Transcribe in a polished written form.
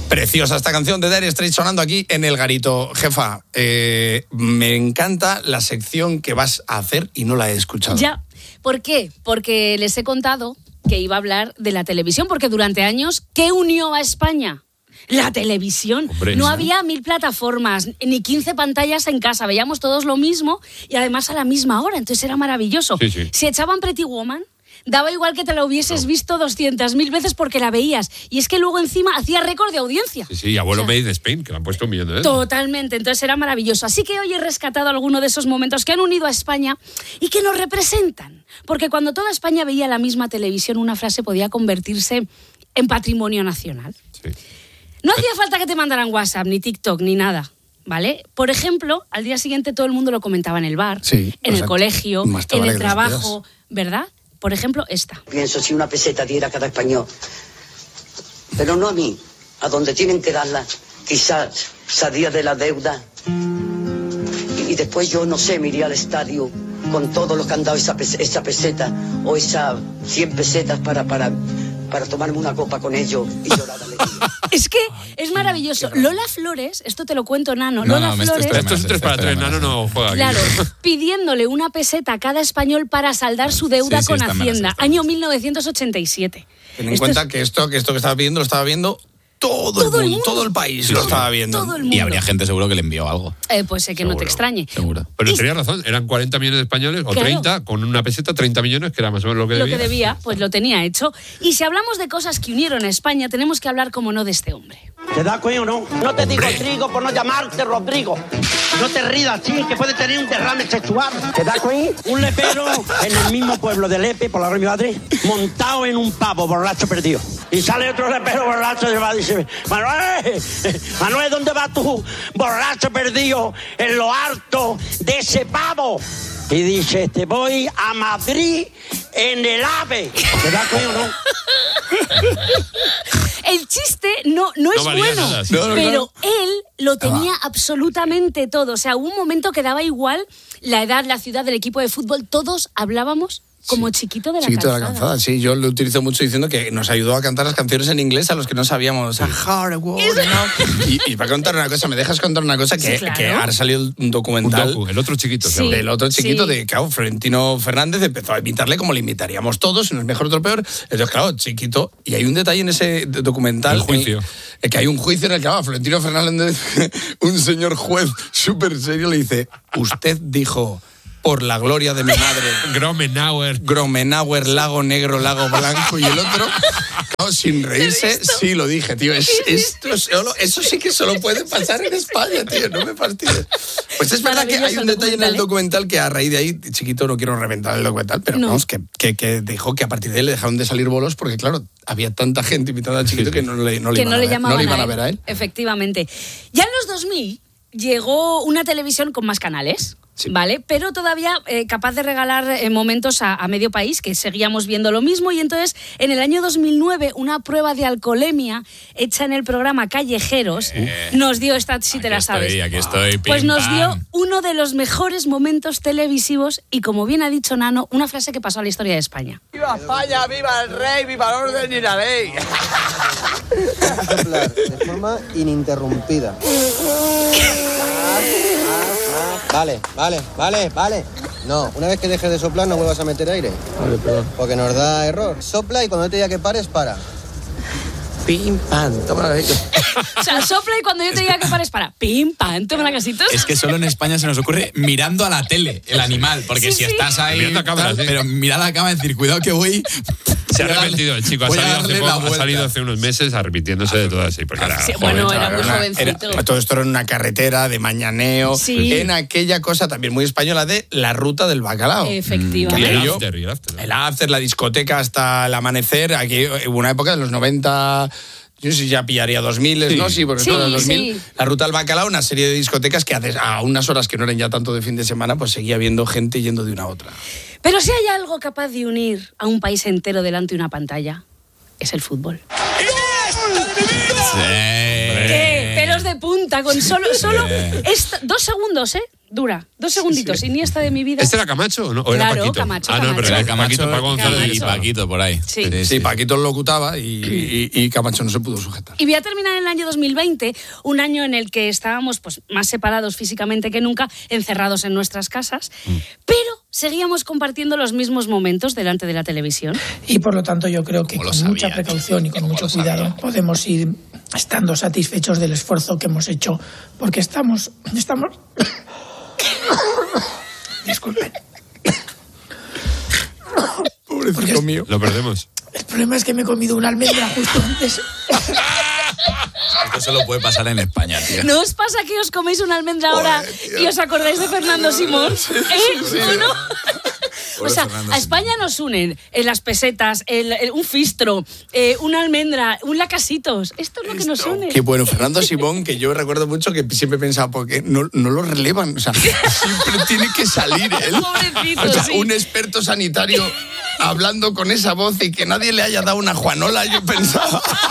Preciosa esta canción de Dire Straits sonando aquí en El Garito. Jefa, me encanta la sección que vas a hacer y no la he escuchado. Ya, ¿por qué? Porque les he contado que iba a hablar de la televisión, porque durante años, ¿qué unió a España? La televisión. Hombre, no ¿sí? había 1000 plataformas, ni 15 pantallas en casa. Veíamos todos lo mismo y además a la misma hora. Entonces era maravilloso. Sí, sí. Si echaban Pretty Woman, daba igual que te la hubieses visto 200.000 veces porque la veías. Y es que luego encima hacía récord de audiencia. Sí, Abuelo Made in Spain, que le han puesto 1 millón de veces. Totalmente, entonces era maravilloso. Así que hoy he rescatado alguno de esos momentos que han unido a España y que nos representan. Porque cuando toda España veía la misma televisión, una frase podía convertirse en patrimonio nacional. Sí. No hacía falta que te mandaran WhatsApp, ni TikTok, ni nada, ¿vale? Por ejemplo, al día siguiente todo el mundo lo comentaba en el bar, Sí, en el exacto. colegio, Más te en vale el que lo trabajo, ¿verdad? Por ejemplo, esta. Pienso si una peseta diera a cada español, pero no a mí, a donde tienen que darla, quizás salía de la deuda y después yo no sé, me iría al estadio con todos los que han dado esa peseta o esas 100 pesetas para tomarme una copa con ellos y llorar de alegría. Es que es maravilloso. Lola Flores, esto te lo cuento, Nano. Lola Flores, Esto es un 3x3, Nano no juega aquí. claro, pidiéndole una peseta a cada español para saldar su deuda con Hacienda. Año 1987. Ten en cuenta que esto que estaba pidiendo lo estaba viendo todo el mundo, todo el país lo estaba viendo. Todo el mundo. Y habría gente seguro que le envió algo. Pues sé que no te extrañe. Seguro. Pero tenía razón, eran 40 millones de españoles, o Claro. 30, con una peseta, 30 millones, que era más o menos lo que Lo debía. que debía, pues lo tenía hecho. Y si hablamos de cosas que unieron a España, tenemos que hablar, como no, de este hombre. ¿Te da cuello o no? No te digo Trigo por no llamarte Rodrigo. No te rías, sí, que puede tener un derrame sexual. ¿Te da cuello? Un lepero en el mismo pueblo de Lepe, por la de mi madre, montado en un pavo, borracho perdido. Y sale otro lepero borracho y va y dice, Manuel, ¿dónde vas tú, borracho perdido, en lo alto de ese pavo? Y dice, te voy a Madrid en el AVE. ¿Te da cuello o no? El chiste no es valía bueno, nada, sí. pero él lo tenía absolutamente todo. O sea, hubo un momento que daba igual la edad, la ciudad, del equipo de fútbol. Todos hablábamos como Chiquito de la Chiquito Calzada. de la Calzada, sí. Yo lo utilizo mucho diciendo que nos ayudó a cantar las canciones en inglés a los que no sabíamos. A hard work, ¿no? Y para contar una cosa, ¿me dejas contar una cosa? Sí, claro. Que ahora salió un Un documental. docu, el otro chiquito. Sí. claro. Del otro chiquito, Sí. de claro, Florentino Fernández empezó a imitarle como le imitaríamos todos, no es mejor otro peor. Entonces, claro, chiquito. Y hay un detalle en ese documental. El juicio. Que hay un juicio en el que Florentino Fernández, un señor juez súper serio, le dice: usted dijo, por la gloria de mi madre, Gromenauer, Lago Negro, Lago Blanco, y el otro, claro, sin reírse, sí lo dije, tío. Eso sí que solo puede pasar en España, tío, no me fastidies. Pues es verdad que hay un detalle en el documental que a raíz de ahí, Chiquito, no quiero reventar el documental, pero No. vamos, que dijo que a partir de él le dejaron de salir bolos porque, claro, había tanta gente imitando a Chiquito que no le iban a ver a él. Efectivamente. Ya en los 2000 llegó una televisión con más canales. Sí. ¿Vale? Pero todavía capaz de regalar momentos a medio país, que seguíamos viendo lo mismo. Y entonces, en el año 2009, una prueba de alcoholemia hecha en el programa Callejeros nos dio esta, si te la sabes. Aquí estoy, Pues pim, nos pam. dio uno de los mejores momentos televisivos y, como bien ha dicho Nano, una frase que pasó a la historia de España. ¡Viva España! ¡Viva el rey! ¡Viva el orden y la ley! Soplar de forma ininterrumpida. Vale. No, una vez que dejes de soplar no vuelvas a meter aire. Vale, perdón. Porque nos da error. Sopla y cuando te diga que pares, para. Pim, pam, toma la O sea, sopla y cuando yo te diga que pares, para. Pim, pam, toma la casita. Es que solo en España se nos ocurre mirando a la tele, el animal. Porque Sí, si sí. estás ahí, Mirando a cámara, sí. pero mira a la cámara y decir, cuidado que voy... Se ha arrepentido el chico, Voy a darle la ha vuelta. salido hace unos meses arrepintiéndose de todo así. Porque era Sí, joven, bueno, era chaval, muy jovencito. Todo esto era en una carretera de mañaneo, Sí. en aquella cosa también muy española de la ruta del bacalao. Efectivamente. Y el Yo- after, y el after. El after, la discoteca hasta el amanecer. Aquí hubo una época de los 90... Yo no sé si ya pillaría 2000, ¿no? Sí, porque Sí, todos los 2000. sí. La Ruta del Bacalao, una serie de discotecas que a unas horas que no eran ya tanto de fin de semana, pues seguía viendo gente yendo de una a otra. Pero si hay algo capaz de unir a un país entero delante de una pantalla, es el fútbol. Pelos de punta, con solo 2 segundos, Dura. 2 segunditos. Iniesta de mi vida. ¿Este era Camacho o era Claro, Paquito? Camacho, No, pero era Camacho, Paquito, Paco González y Paquito por ahí. Sí. Paquito locutaba y Camacho no se pudo sujetar. Y voy a terminar en el año 2020, un año en el que estábamos pues, más separados físicamente que nunca, encerrados en nuestras casas, pero seguíamos compartiendo los mismos momentos delante de la televisión. Y por lo tanto yo creo que con mucha precaución y con mucho cuidado podemos ir estando satisfechos del esfuerzo que hemos hecho, porque estamos... Disculpen. Pobrecito mío. Lo perdemos. El problema es que me he comido una almendra justo antes. Esto solo puede pasar en España, tío. ¿No os pasa que os coméis una almendra ahora y os acordáis de Fernando Simón? ¿O no? O sea, a España nos unen las pesetas, un fistro, una almendra, un lacasitos. Esto es lo que nos une. Qué bueno, Fernando Simón, que yo recuerdo mucho que siempre pensaba, porque no lo relevan, o sea, siempre tiene que salir él. Pobrecito, o sea, sí. un experto sanitario hablando con esa voz y que nadie le haya dado una Juanola, yo pensaba.